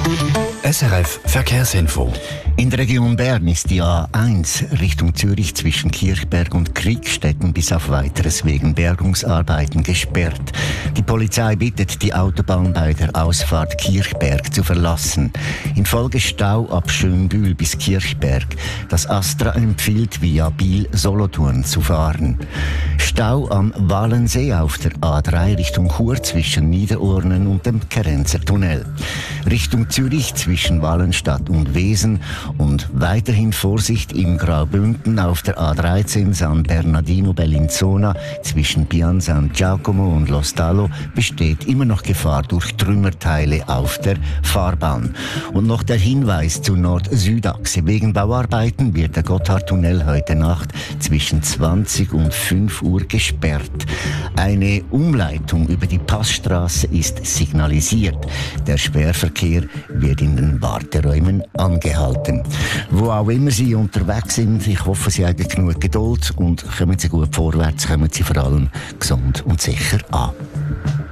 SRF Verkehrsinfo. In der Region Bern ist die A1 Richtung Zürich zwischen Kirchberg und Kriegstetten bis auf Weiteres wegen Bergungsarbeiten gesperrt. Die Polizei bittet, die Autobahn bei der Ausfahrt Kirchberg zu verlassen. Infolge Stau ab Schönbühl bis Kirchberg. Das Astra empfiehlt, via Biel-Solothurn zu fahren. Stau am Walensee auf der A3 Richtung Chur zwischen Niederurnen und dem Kerenzer Tunnel. Richtung Zürich zwischen Wallenstadt und Wesen und weiterhin Vorsicht im Graubünden auf der A13 San Bernardino Bellinzona zwischen Pian San Giacomo und Lostallo besteht immer noch Gefahr durch Trümmerteile auf der Fahrbahn. Und noch der Hinweis zur Nord-Süd-Achse. Wegen Bauarbeiten wird der Gotthardtunnel heute Nacht zwischen 20 und 5 Uhr gesperrt. Eine Umleitung über die Passstraße ist signalisiert. Der Sperrverkehr wird in den Warteräumen angehalten. Wo auch immer Sie unterwegs sind, ich hoffe, Sie haben genug Geduld und kommen Sie gut vorwärts, kommen Sie vor allem gesund und sicher an.